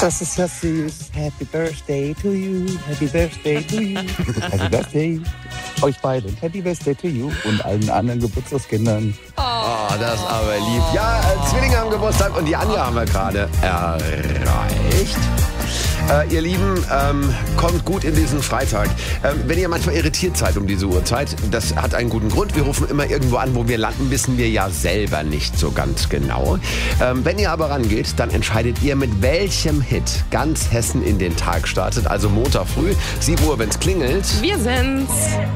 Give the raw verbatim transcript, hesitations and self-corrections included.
Das ist ja süß. Happy Birthday to you. Happy Birthday to you. Happy Birthday. Euch beiden. Happy Birthday to you und allen anderen Geburtstagskindern. Oh, das ist aber lieb. Ja, äh, Zwillinge haben Geburtstag und die Anja haben wir gerade erreicht. Äh, ihr Lieben, ähm, kommt gut in diesen Freitag. Ähm, wenn ihr manchmal irritiert seid um diese Uhrzeit, das hat einen guten Grund. Wir rufen immer irgendwo an, wo wir landen, wissen wir ja selber nicht so ganz genau. Ähm, wenn ihr aber rangeht, dann entscheidet ihr, mit welchem Hit ganz Hessen in den Tag startet. Also Montag früh, sieben Uhr, wenn's klingelt. Wir sind's.